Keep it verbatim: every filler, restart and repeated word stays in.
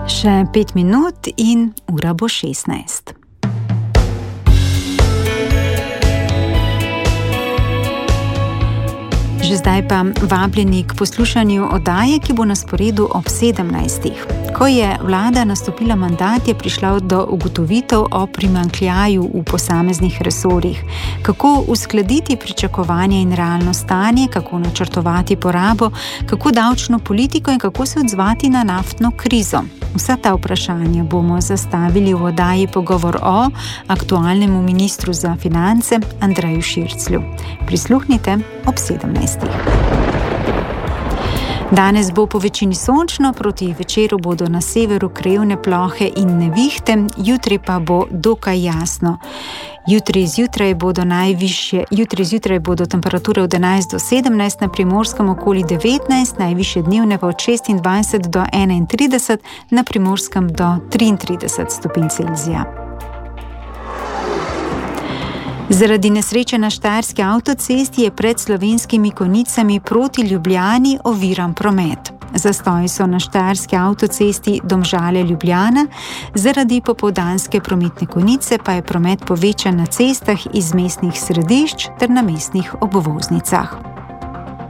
Še pet minut in ura bo šestnajst. Že zdaj pa vabljeni k poslušanju oddaje, ki bo na sporedu ob sedemnajstih. Ko je vlada nastopila mandat, je prišla do ugotovitev o primanjkljaju v posameznih resorjih. Kako uskladiti pričakovanje in realno stanje, kako načrtovati porabo, kako davčno politiko in kako se odzvati na naftno krizo. Vsa ta vprašanja bomo zastavili v oddaji Pogovor o aktualnemu ministru za finance Andreju Širclju. Prisluhnite ob sedemnajstih. Danes bo po večini sončno, proti večeru bodo na severu krajevne plohe in nevihte, jutri pa bo dokaj jasno. Jutri zjutraj bodo najvišje, jutri zjutraj bodo temperature od enajst do sedemnajst, na Primorskem okoli devetnajst, najvišje dnevne pa od šestindvajset do enaintrideset, na Primorskem do triintrideset stopinj Celzija. Zaradi nesreče na štajerski avtocesti je pred Slovenskimi Konjicami proti Ljubljani oviran promet. Zastoji so na štajerski avtocesti Domžale-Ljubljana, zaradi popoldanske prometne konice pa je promet povečan na cestah iz mestnih središč ter na mestnih obvoznicah.